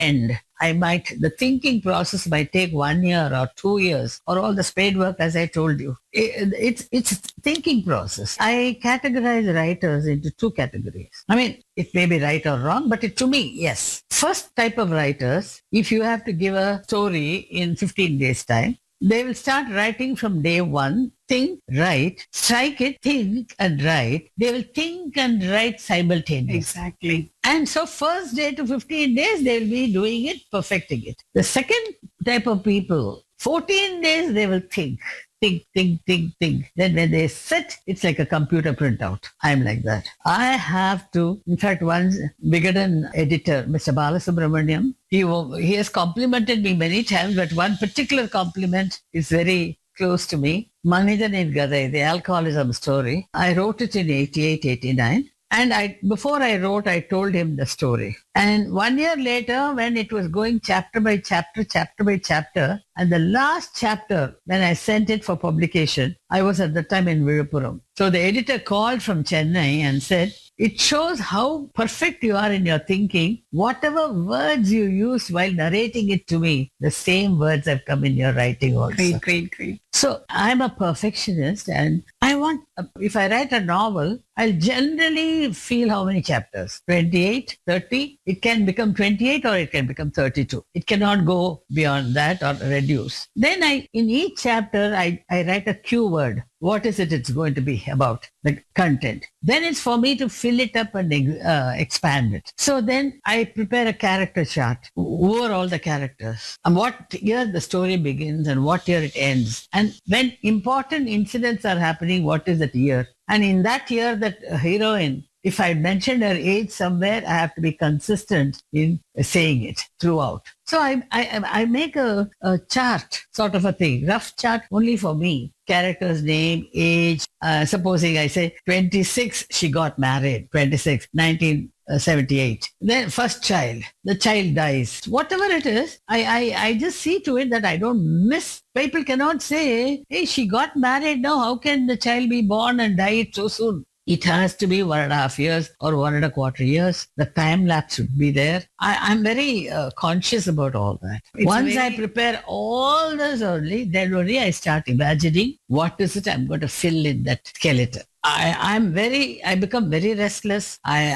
end. The thinking process might take 1 year or 2 years or all the spade work, as I told you. It's thinking process. I categorize writers into two categories. I mean, it may be right or wrong, but to me, yes. First type of writers, if you have to give a story in 15 days time, they will start writing from day one. Think, write, strike it, think and write. They will think and write simultaneously. Exactly. And so first day to 15 days, they will be doing it, perfecting it. The second type of people, 14 days, they will think. Think. Then when they sit, it's like a computer printout. I'm like that. I have to, in fact, one Vigadan editor, Mr. Balasubramaniam, he has complimented me many times, but one particular compliment is very close to me. Manidan in Gadai, the alcoholism story. I wrote it in 88, 89. And before I wrote, I told him the story. And 1 year later, when it was going chapter by chapter, and the last chapter, when I sent it for publication, I was at the time in Virupuram. So the editor called from Chennai and said, it shows how perfect you are in your thinking. Whatever words you used while narrating it to me, the same words have come in your writing also. Great. So I'm a perfectionist, and if I write a novel, I'll generally feel how many chapters, 28, 30. It can become 28 or it can become 32. It cannot go beyond that or reduce. Then in each chapter, I write a cue word. What is it it's going to be about, the content? Then it's for me to fill it up and expand it. So then I prepare a character chart. Who are all the characters? And what year the story begins and what year it ends. And when important incidents are happening, what is that year? And in that year, that heroine, if I mentioned her age somewhere, I have to be consistent in saying it throughout. So I make a chart, sort of a thing, rough chart only for me. Character's name, age. Supposing I say 26, she got married. 26, 1978. Then first child, the child dies. Whatever it is, I just see to it that I don't miss. People cannot say, hey, she got married now. How can the child be born and die so soon? It has to be 1.5 years or 1.25 years. The time lapse should be there. I'm very conscious about all that. Once I prepare all this early, then only I start imagining what is it I'm going to fill in that skeleton. I become very restless.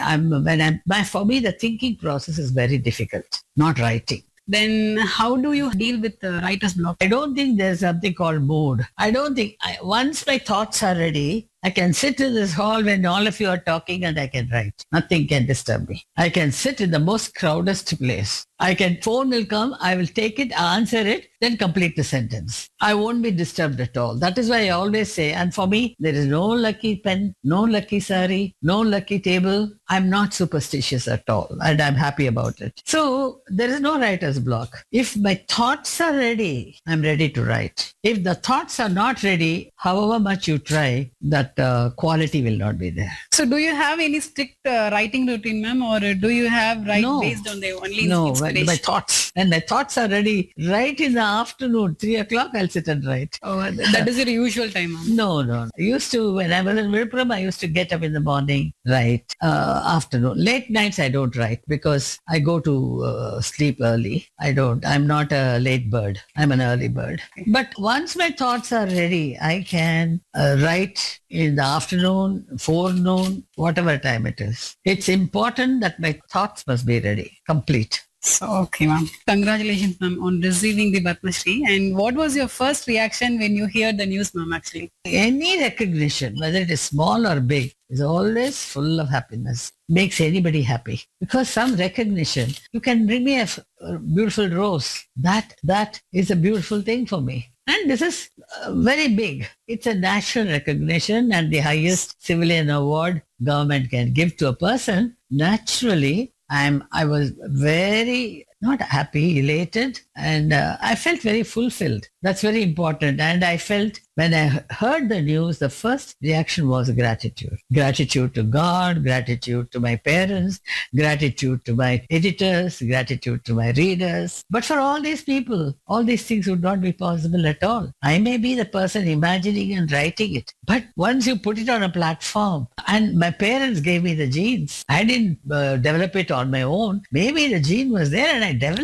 For me, the thinking process is very difficult, not writing. Then how do you deal with writer's block? I don't think there's something called mood. Once my thoughts are ready, I can sit in this hall when all of you are talking and I can write. Nothing can disturb me. I can sit in the most crowdest place. Phone will come, I will take it, answer it, then complete the sentence. I won't be disturbed at all. That is why I always say, and for me, there is no lucky pen, no lucky sari, no lucky table. I'm not superstitious at all, and I'm happy about it. So there is no writer's block. If my thoughts are ready, I'm ready to write. If the thoughts are not ready, however much you try, that quality will not be there. So do you have any strict writing routine, ma'am, or do you have based on the only inspiration? My thoughts. And my thoughts are ready right in the afternoon, 3 o'clock, I'll sit and write. Oh, that is your usual time, ma'am? No. I used to, when I was in Virupuram, I used to get up in the morning, write. Afternoon. Late nights, I don't write because I go to sleep early. I'm not a late bird. I'm an early bird. Okay. But once my thoughts are ready, I can write in the afternoon, forenoon, whatever time it is. It's important that my thoughts must be ready, complete. Okay, ma'am. Congratulations, ma'am, on receiving the Padma Shri. And what was your first reaction when you heard the news, ma'am, actually? Any recognition, whether it is small or big, is always full of happiness. Makes anybody happy. Because some recognition, you can bring me a beautiful rose. That is a beautiful thing for me. And this is very big. It's a national recognition and the highest civilian award government can give to a person. Naturally, I was very, not happy, elated, and I felt very fulfilled. That's very important. And I felt When I heard the news, the first reaction was gratitude. Gratitude to God, gratitude to my parents, gratitude to my editors, gratitude to my readers. But for all these people, all these things would not be possible at all. I may be the person imagining and writing it, but once you put it on a platform, and my parents gave me the genes, I didn't develop it on my own. Maybe the gene was there and I developed